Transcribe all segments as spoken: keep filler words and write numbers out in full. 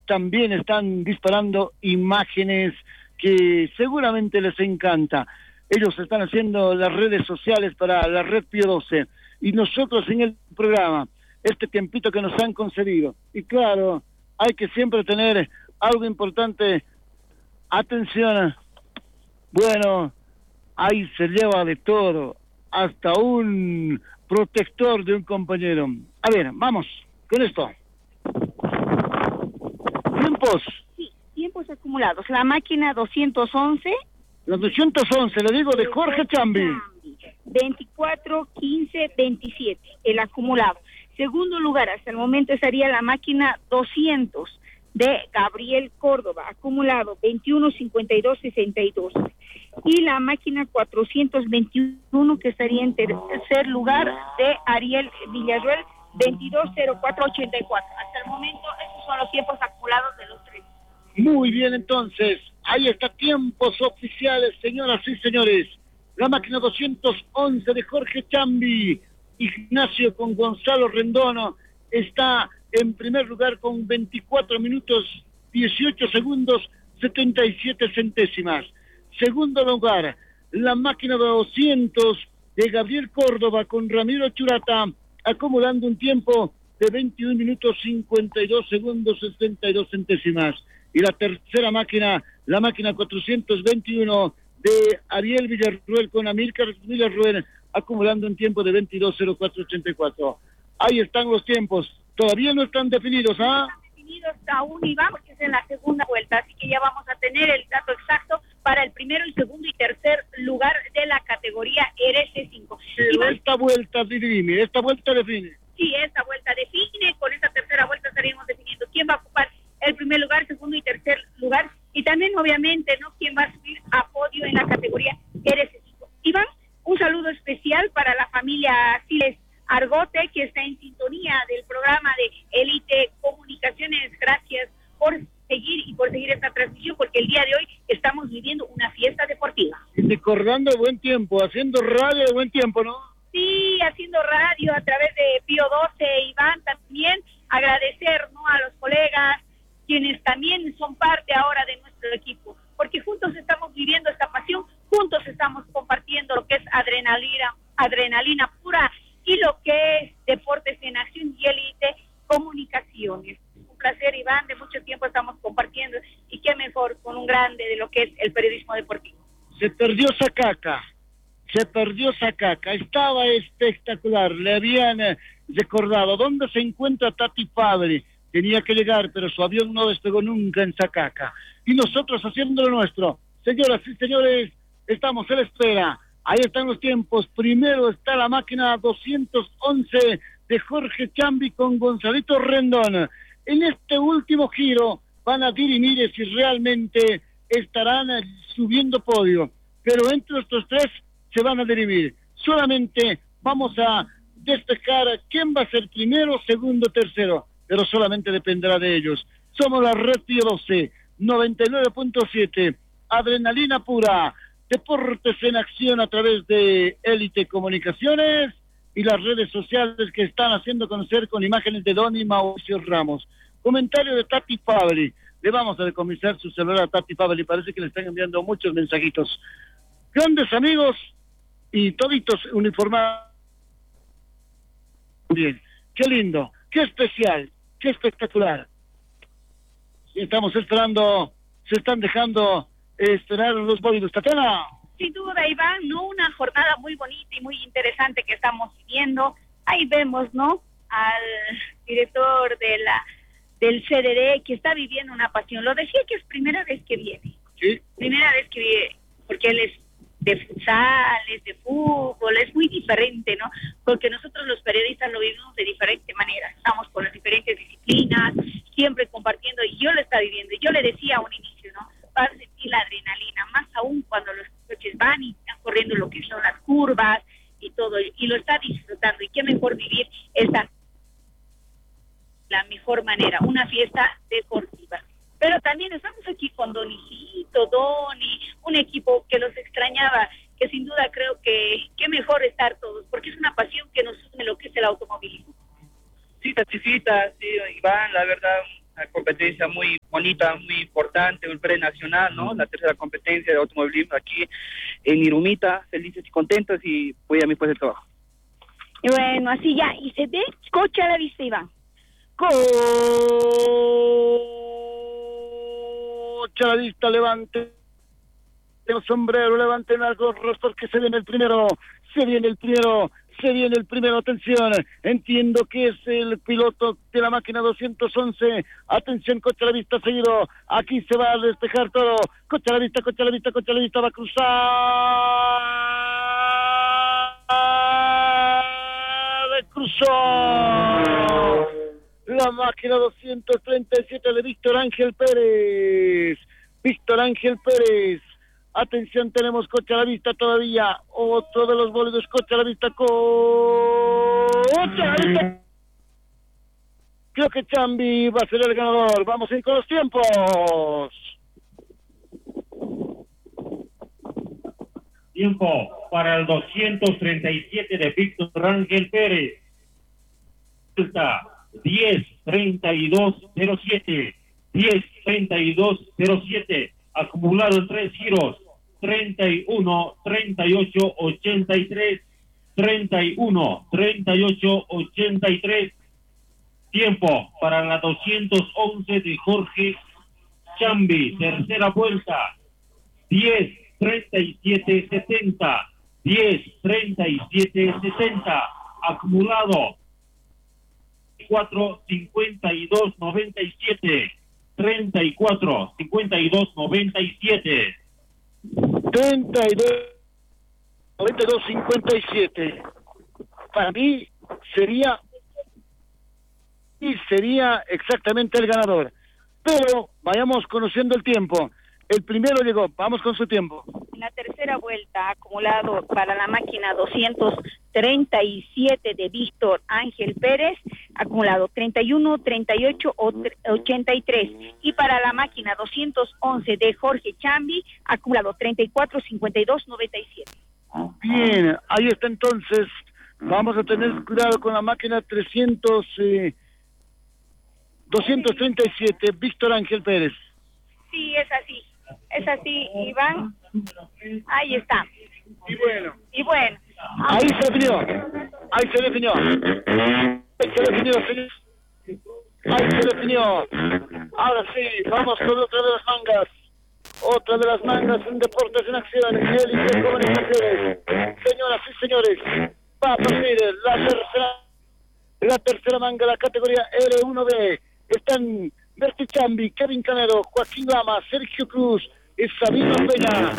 también están disparando imágenes que seguramente les encanta. Ellos están haciendo las redes sociales para la Red Pío doce y nosotros en el programa, este tiempito que nos han concedido. Y claro, hay que siempre tener algo importante. Atención, bueno, ahí se lleva de todo, hasta un protector de un compañero. A ver, vamos con esto. Tiempos. Sí, tiempos acumulados. La máquina doscientos once. La doscientos once, le digo, de Jorge Chambi. veinticuatro, quince, veintisiete, el acumulado. Segundo lugar, hasta el momento estaría la máquina doscientos de Gabriel Córdoba, acumulado veintiuno, cincuenta y dos, sesenta y dos. Y la máquina cuatrocientos veintiuno, que estaría en tercer lugar, de Ariel Villarruel, veintidós, cero cuatro, ochenta y cuatro. Hasta el momento, esos son los tiempos acumulados de los tres. Muy bien, entonces, ahí está, tiempos oficiales, señoras y señores. La máquina doscientos once de Jorge Chambi, Ignacio con Gonzalo Rendono, está en primer lugar con veinticuatro minutos, dieciocho segundos, setenta y siete centésimas. Segundo lugar, la máquina doscientos de Gabriel Córdoba con Ramiro Churata, acumulando un tiempo de veintiún minutos, cincuenta y dos segundos, sesenta y dos centésimas. Y la tercera máquina, la máquina cuatrocientos veintiuno de Ariel Villarruel con Amílcar Villarruel, acumulando un tiempo de veintidós, cero cuatro, ochenta y cuatro. Ahí están los tiempos. Todavía no están definidos, ¿ah? No están definidos aún, Iván, porque es en la segunda vuelta, así que ya vamos a tener el dato exacto para el primero, el segundo y tercer lugar de la categoría R S cinco. Pero Iván, esta vuelta define, esta vuelta define. Sí, esta vuelta define, con esta tercera vuelta estaríamos definiendo quién va a ocupar el primer lugar, segundo y tercer lugar, y también obviamente, ¿no?, quién va a subir a podio en la categoría R S cinco. Iván, un saludo especial para la familia Siles Argote, que está en sintonía del programa de Elite Comunicaciones. Gracias por seguir y por seguir esta transmisión, porque el día de hoy estamos viviendo una fiesta deportiva. Recordando el buen tiempo, haciendo radio de buen tiempo, ¿no? Sí, haciendo radio a través de Pío doce, Iván, también agradecer, ¿no?, a los colegas, quienes también son parte ahora de nuestro equipo, porque juntos estamos viviendo esta pasión, juntos estamos compartiendo lo que es adrenalina, adrenalina pura, y lo que es Deportes en Acción y Elite Comunicaciones. Un placer, Iván, de mucho tiempo estamos compartiendo, y qué mejor con un grande de lo que es el periodismo deportivo. Se perdió Sacaca, se perdió Sacaca, estaba espectacular, le habían eh, recordado dónde se encuentra Tati Fabri, tenía que llegar, pero su avión no despegó nunca en Sacaca, y nosotros haciendo lo nuestro. Señoras y señores, estamos en la espera. Ahí están los tiempos. Primero está la máquina doscientos once de Jorge Chambi con Gonzalito Rendón. En este último giro van a dirimir si realmente estarán subiendo podio. Pero entre estos tres se van a dirimir. Solamente vamos a despejar quién va a ser primero, segundo, tercero. Pero solamente dependerá de ellos. Somos la Red Pío doce, noventa y nueve punto siete. Adrenalina pura. Deportes en Acción a través de Elite Comunicaciones y las redes sociales que están haciendo conocer con imágenes de Don y Mauricio Ramos. Comentario de Tati Fabri. Le vamos a decomisar su celular a Tati Fabri. Parece que le están enviando muchos mensajitos. Grandes amigos y toditos uniformados. Bien, qué lindo, qué especial, qué espectacular. Estamos esperando, se están dejando esperar los bólidos. Tatiana. Sin duda, Iván, ¿no?, una jornada muy bonita y muy interesante que estamos viviendo. Ahí vemos, ¿no?, al director de la del C D D, que está viviendo una pasión. Lo decía que es primera vez que viene. Sí. Primera vez que viene, porque él es de futsal, es de fútbol, es muy diferente, ¿no? Porque nosotros los periodistas lo vivimos de diferente manera. Estamos con las diferentes disciplinas, siempre compartiendo, y yo lo está viviendo. Y yo le decía a un inicio, ¿no?, vas a sentir la adrenalina, más aún cuando los coches van y están corriendo lo que son las curvas y todo, y lo está disfrutando. Y qué mejor vivir esa la mejor manera, una fiesta deportiva. Pero también estamos aquí con Donijito, Doni, un equipo que los extrañaba, que sin duda creo que qué mejor estar todos, porque es una pasión que nos une lo que es el automovilismo. Sí, Taticita, sí, Iván, la verdad, competencia muy bonita, muy importante, un prenacional, ¿no? La tercera competencia de automovilismo aquí en Irumita, felices y contentos y voy a mi puesto de trabajo. Y bueno, así ya, y se ve, coche a la vista, Iván. Coche a la vista, levante el sombrero, levanten algo rostros que se viene el primero, se viene el primero, se viene el primero, atención, entiendo que es el piloto de la máquina doscientos once, atención, coche a la vista seguido, aquí se va a despejar todo, coche a la vista, coche a la vista, coche a la vista, va a cruzar, cruzó la máquina doscientos treinta y siete de Víctor Ángel Pérez, Víctor Ángel Pérez. Atención, tenemos coche a la vista todavía. Otro de los bólidos, coche a la vista. Coche a la vista. Creo que Chambi va a ser el ganador. Vamos a ir con los tiempos. Tiempo para el doscientos treinta y siete de Víctor Ángel Pérez. diez treinta y dos cero siete. diez treinta y dos cero siete. Acumulado en tres giros. treinta y uno, treinta y ocho, ochenta y tres, treinta y uno, treinta y ocho, ochenta y tres. Tiempo para la doscientos once de Jorge Chambi, tercera vuelta, diez, treinta y siete, setenta, diez, treinta y siete, setenta, acumulado, cuatro, cincuenta y dos, noventa y siete, treinta y cuatro, cincuenta y dos, noventa y siete. treinta y dos, noventa y dos, cincuenta y siete. Para mí sería y sería exactamente el ganador. Pero vayamos conociendo el tiempo. El primero llegó, vamos con su tiempo. En la tercera vuelta, acumulado para la máquina doscientos treinta y siete de Víctor Ángel Pérez, acumulado treinta y uno, treinta y ocho, ochenta y tres. Y para la máquina doscientos once de Jorge Chambi, acumulado treinta y cuatro, cincuenta y dos, noventa y siete. Bien, ahí está entonces. Vamos a tener cuidado con la máquina trescientos, eh, doscientos treinta y siete, Víctor Ángel Pérez. Sí, es así. Es así, Iván. Ahí está. Y bueno. Y bueno. Ahí se definió. Ahí se definió. Ahí se definió, señor. Ahí se definió. Ahora sí, vamos con otra de las mangas. Otra de las mangas en Deportes en Acción. Élite Comunicaciones. Señoras y señores, va a partir la tercera, la tercera manga, la categoría R uno B. Están Berti Chambi, Kevin Canedo, Joaquín Lama, Sergio Cruz y Sabino Peña.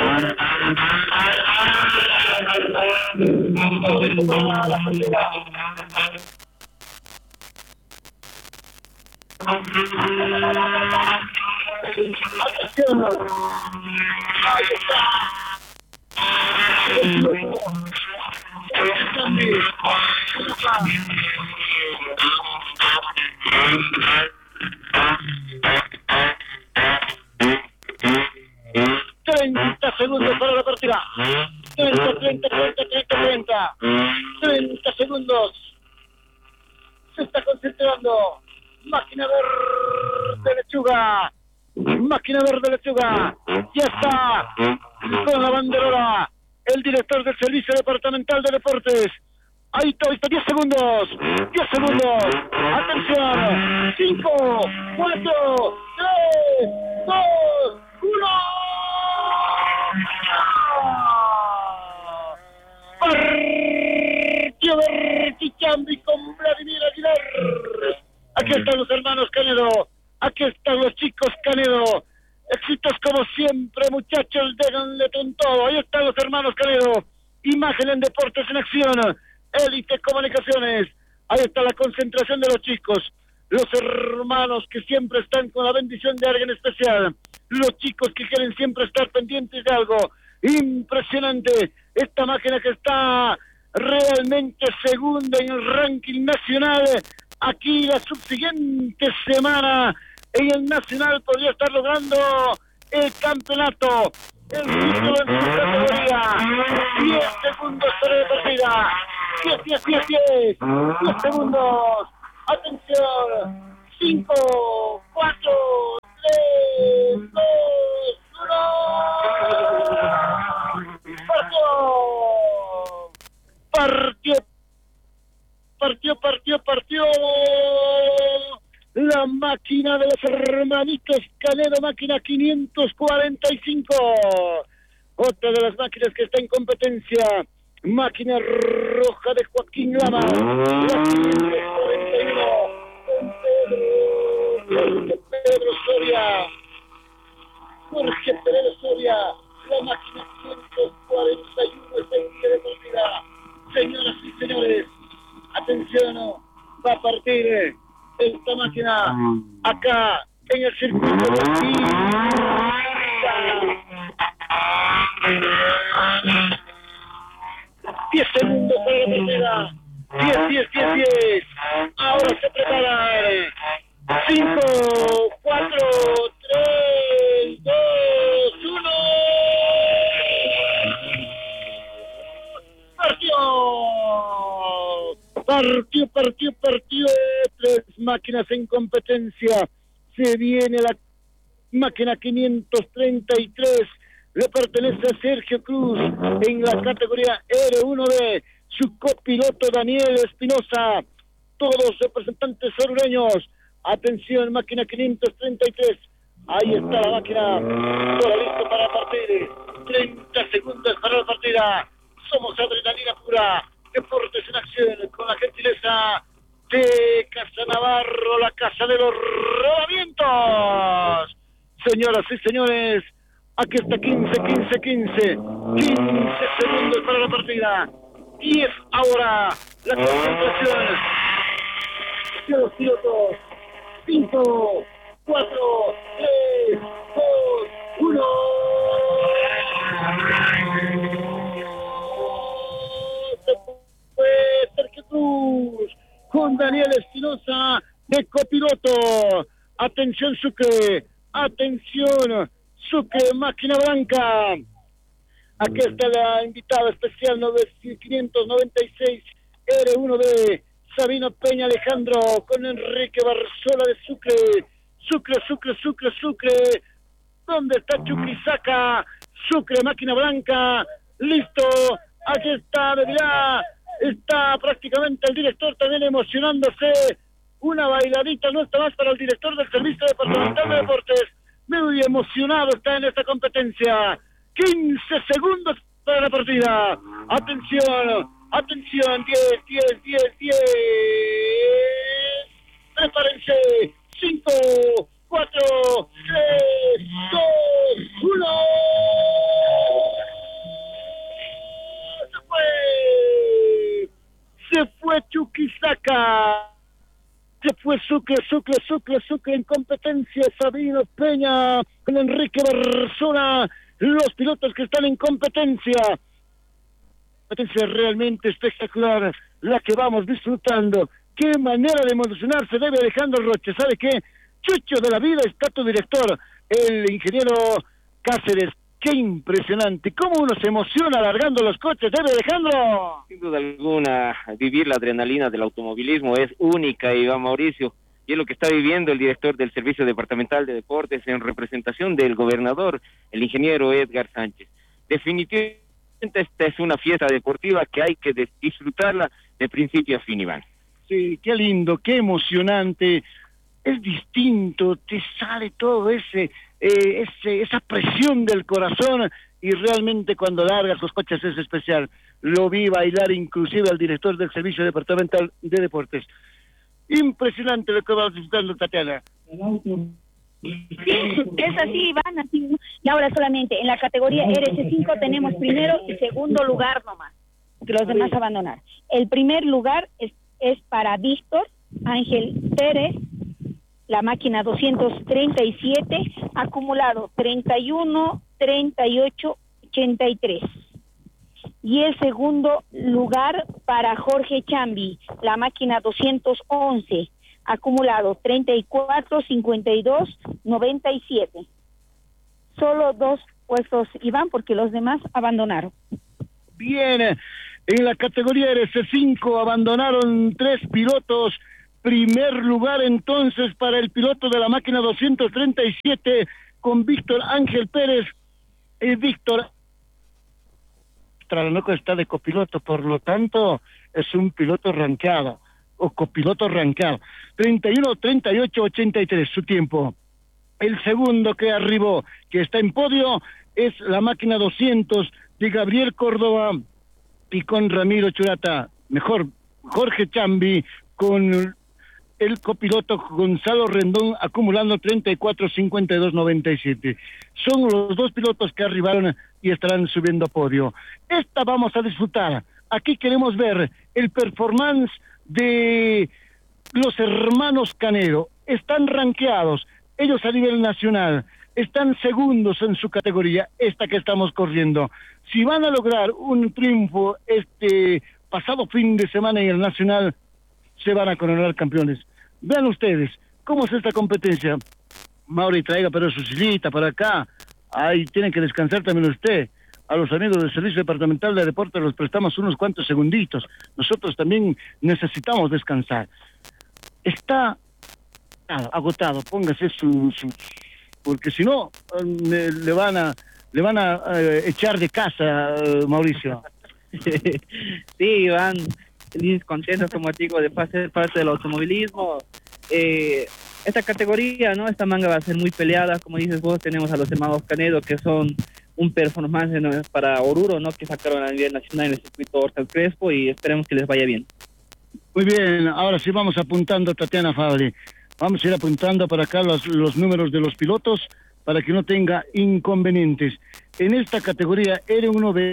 treinta segundos para la partida. treinta, treinta, treinta, treinta, treinta. treinta segundos. Se está concentrando. Máquina verde lechuga. Máquina verde lechuga. Ya está con la banderola el director del Servicio Departamental de Deportes. Ahí está, ahí está, diez segundos. diez segundos. Atención. cinco, cuatro, tres, dos, uno. Partido Berti Chambi con Vladimir Aguilar. Aquí están los hermanos Canedo. Aquí están los chicos Canedo. Éxitos como siempre, muchachos, déjenle con todo. Ahí están los hermanos Canedo. Imagen en Deportes en Acción. Élite Comunicaciones. Ahí está la concentración de los chicos. Los hermanos que siempre están con la bendición de alguien especial. Los chicos que quieren siempre estar pendientes de algo. Impresionante. Esta máquina que está realmente segunda en el ranking nacional. Aquí la subsiguiente semana en el nacional podría estar logrando el campeonato, el título en su categoría. diez segundos para la partida. diez, diez, diez, diez. diez segundos. Atención. cinco, cuatro, tres, dos, uno. Partió. Partió, partió, partió. La máquina de los hermanitos Canedo, máquina quinientos cuarenta y cinco. Otra de las máquinas que está en competencia. Máquina roja de Joaquín Lama. La quinientos cuarenta y uno. Con Pedro, Pedro Soria. Jorge Pedro Soria. La máquina quinientos cuarenta y uno está en pie de partida. Señoras y señores, atención, va a partir esta máquina acá en el circuito de diez segundos para la partida. diez, diez, diez, diez. Ahora se preparan. cinco, cuatro, tres, dos, uno. Partió. Partió, partió, partió. Tres máquinas en competencia. Se viene la máquina quinientos treinta y tres. Le pertenece a Sergio Cruz en la categoría R uno B. Su copiloto Daniel Espinosa. Todos representantes orureños. Atención, máquina quinientos treinta y tres. Ahí está la máquina. Todo listo para partir. treinta segundos para la partida. Somos adrenalina pura. Deportes en acción con la gentileza de Casa Navarro, la casa de los rodamientos. Señoras y señores, aquí está quince, quince, quince. quince segundos para la partida. diez ahora. La concentración de los pilotos. cinco, cuatro, tres, dos, uno. Fue Sergio Cruz con Daniel Espinosa de copiloto. Atención Sucre, atención Sucre, máquina blanca. Aquí está la invitada especial quinientos noventa y seis R uno B, Sabino Peña Alejandro con Enrique Barzola de Sucre. Sucre, Sucre, Sucre, Sucre. ¿Dónde está Chuquisaca? Sucre, máquina blanca. Listo. Aquí está, me dirá. Está prácticamente el director también emocionándose. Una bailadita no está más para el director del Servicio Departamental de Deportes. Muy emocionado está en esta competencia. quince segundos para la partida. Atención, atención. diez, diez, diez, diez. Prepárense. cinco, cuatro, tres, dos, uno. Se fue. Se fue Chuquisaca. Se fue Sucre, Sucre, Sucre, Sucre en competencia. Sabino Peña con Enrique Barzola. Los pilotos que están en competencia. Competencia realmente espectacular. La que vamos disfrutando. Qué manera de emocionarse debe Alejandro Roche. ¿Sabe qué? Chucho de la vida está tu director, el ingeniero Cáceres. Qué impresionante. ¿Cómo uno se emociona alargando los coches, debe Alejandro? Sin duda alguna, vivir la adrenalina del automovilismo es única, Iván Mauricio, y es lo que está viviendo el director del Servicio Departamental de Deportes en representación del gobernador, el ingeniero Edgar Sánchez. Definitivamente esta es una fiesta deportiva que hay que disfrutarla de principio a fin, Iván. Sí, qué lindo, qué emocionante. Es distinto, te sale todo ese, eh, ese esa presión del corazón y realmente cuando largas los coches es especial. Lo vi bailar inclusive al director del Servicio Departamental de Deportes. Impresionante lo que vamos disfrutando, Tatiana. Es así, Iván, así. Y ahora solamente en la categoría R S cinco tenemos primero y segundo lugar nomás, que los demás abandonaron. El primer lugar es, es para Víctor Ángel Pérez, la máquina doscientos treinta y siete, acumulado treinta y uno, treinta y ocho, ochenta y tres. Y el segundo lugar para Jorge Chambi, la máquina doscientos once, acumulado treinta y cuatro, cincuenta y dos, noventa y siete. Solo dos puestos, Iván, porque los demás abandonaron. Bien, en la categoría R S cinco abandonaron tres pilotos. Primer lugar entonces para el piloto de la máquina doscientos treinta y siete con Víctor Ángel Pérez. Y Víctor Tralanoco está de copiloto, por lo tanto es un piloto rankeado, o copiloto rankeado. treinta y uno, treinta y ocho, ochenta y tres su tiempo. El segundo que arribó, que está en podio, es la máquina doscientos de Gabriel Córdoba y con Ramiro Churata. Mejor, Jorge Chambi con el copiloto Gonzalo Rendón acumulando treinta y cuatro, cincuenta y dos, noventa y siete. Son los dos pilotos que arribaron y estarán subiendo a podio. Esta vamos a disfrutar. Aquí queremos ver el performance de los hermanos Canedo. Están rankeados, ellos a nivel nacional, están segundos en su categoría, esta que estamos corriendo. Si van a lograr un triunfo este pasado fin de semana en el nacional, se van a coronar campeones. Vean ustedes, ¿cómo es esta competencia? Mauri, traiga pero su sillita para acá. Ahí tienen que descansar también usted. A los amigos del Servicio Departamental de Deportes los prestamos unos cuantos segunditos. Nosotros también necesitamos descansar. Está agotado, póngase su... su porque si no, le, le van a le van a eh, echar de casa, eh, Mauricio. Sí, Iván, feliz, contentos como digo de ser parte del automovilismo. Eh, esta categoría, ¿no? Esta manga va a ser muy peleada, como dices vos, tenemos a los hermanos Canedo que son un performance, ¿no?, para Oruro, ¿no?, que sacaron a nivel nacional en el circuito Hortal Crespo y esperemos que les vaya bien. Muy bien, ahora sí vamos apuntando, Tatiana Fabri. Vamos a ir apuntando para acá los, los números de los pilotos para que no tenga inconvenientes. En esta categoría R uno B,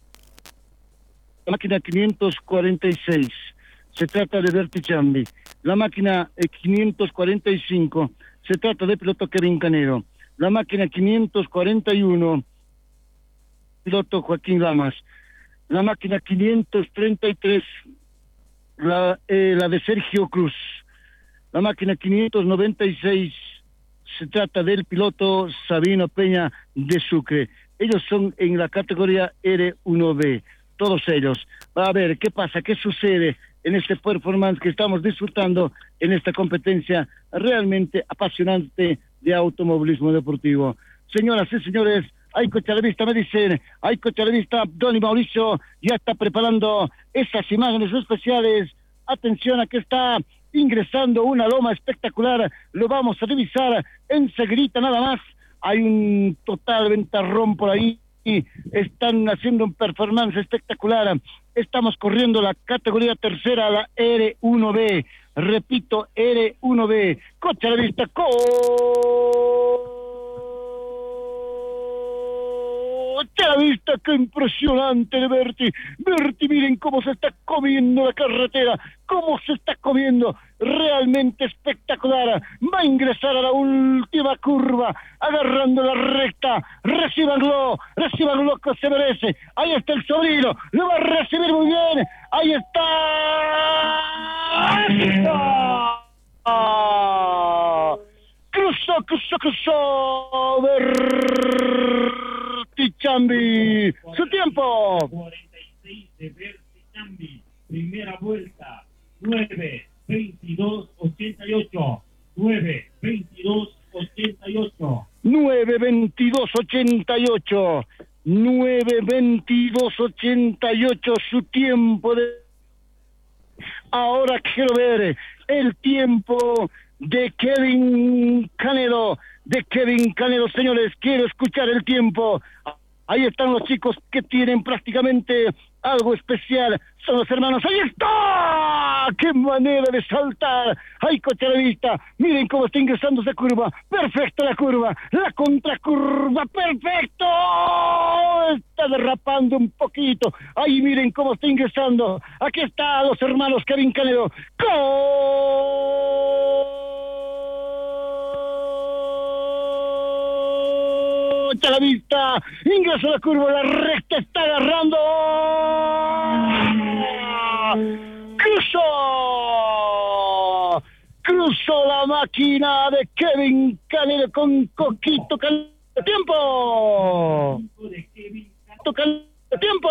la máquina quinientos cuarenta y seis, se trata de Berti Chambi. La máquina eh, quinientos cuarenta y cinco, se trata de piloto Kevin Canedo. La máquina quinientos cuarenta y uno, piloto Joaquín Lamas. La máquina quinientos treinta y tres, la, eh, la de Sergio Cruz. La máquina quinientos noventa y seis, se trata del piloto Sabino Peña de Sucre. Ellos son en la categoría R uno B, todos ellos. A ver, ¿qué pasa? ¿Qué sucede en este performance que estamos disfrutando en esta competencia realmente apasionante de automovilismo deportivo? Señoras y señores, Ayco Chalavista me dicen, Ayco Chalavista, Don y Mauricio ya está preparando esas imágenes especiales. Atención, aquí está ingresando una loma espectacular, lo vamos a revisar enseguida nada más. Hay un total ventarrón por ahí, y están haciendo un performance espectacular. Estamos corriendo la categoría tercera, la R uno B, repito, R uno B, coche a la vista, coche a la vista, qué impresionante de Berti. Berti, miren cómo se está comiendo la carretera, cómo se está comiendo, realmente espectacular. Va a ingresar a la última curva, agarrando la recta. Recíbanlo, recíbanlo que se merece. Ahí está el sobrino, lo va a recibir muy bien. Ahí está. ¡Ahí está! ¡Ah! Cruzó, cruzó, cruzó. Berti Chambi. Su tiempo. cuarenta y seis de Berti Chambi. Primera vuelta. nueve veintidós ochenta y ocho. nueve veintidós ochenta y ocho. nueve veintidós ochenta y ocho. nueve veintidós ochenta y ocho su tiempo de... Ahora quiero ver el tiempo de Kevin Canedo, de Kevin Canedo, señores, quiero escuchar el tiempo. Ahí están los chicos que tienen prácticamente algo especial, son los hermanos. ¡Ahí está! ¡Qué manera de saltar! ¡Ay, coche a la vista! Miren cómo está ingresando esa curva. ¡Perfecta la curva! ¡La contracurva! ¡Perfecto! Está derrapando un poquito. ¡Ahí miren cómo está ingresando! Aquí están los hermanos Kevin Canedo. ¡Coche a la vista! Ingresa a la curva, la recta está agarrando. Cruzó, cruzó la máquina de Kevin Canedo con Coquito Canedo. ¡Tiempo! ¡Tiempo!